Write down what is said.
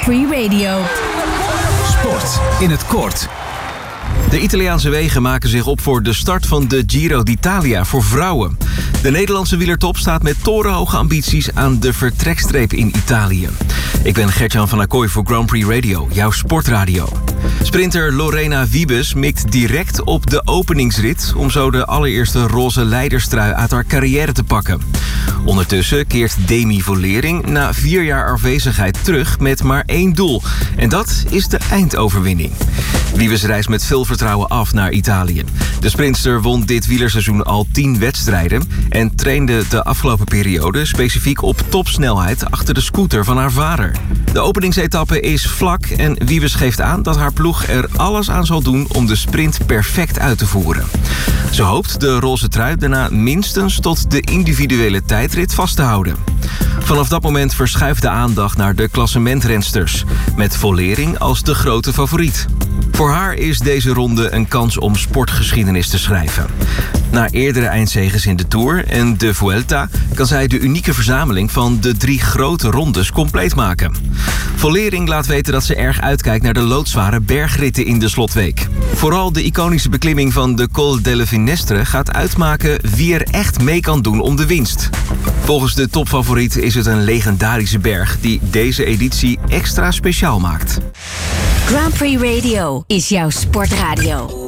Free Radio. Sport in het kort. De Italiaanse wegen maken zich op voor de start van de Giro d'Italia voor vrouwen. De Nederlandse wielertop staat met torenhoge ambities aan de vertrekstreep in Italië. Ik ben Gert-Jan van Acquoy voor Grand Prix Radio, jouw sportradio. Sprinter Lorena Wiebes mikt direct op de openingsrit om zo de allereerste roze leiderstrui uit haar carrière te pakken. Ondertussen keert Demi Vollering na 4 jaar afwezigheid terug met maar 1 doel. En dat is de eindoverwinning. Wiebes reist met veel vertrouwen af naar Italië. De sprinter won dit wielerseizoen al 10 wedstrijden en trainde de afgelopen periode specifiek op topsnelheid achter de scooter van haar vader. De openingsetappe is vlak en Wiebes geeft aan dat haar ploeg er alles aan zal doen om de sprint perfect uit te voeren. Ze hoopt de roze trui daarna minstens tot de individuele tijdrit vast te houden. Vanaf dat moment verschuift de aandacht naar de klassementrensters, met Vollering als de grote favoriet. Voor haar is deze ronde een kans om sportgeschiedenis te schrijven. Na eerdere eindzeges in de Tour en de Vuelta kan zij de unieke verzameling van de 3 grote rondes compleet maken. Vollering laat weten dat ze erg uitkijkt naar de loodzware bergritten in de slotweek. Vooral de iconische beklimming van de Col delle Finestre gaat uitmaken wie er echt mee kan doen om de winst. Volgens de topfavoriet is het een legendarische berg die deze editie extra speciaal maakt. Grand Prix Radio is jouw sportradio.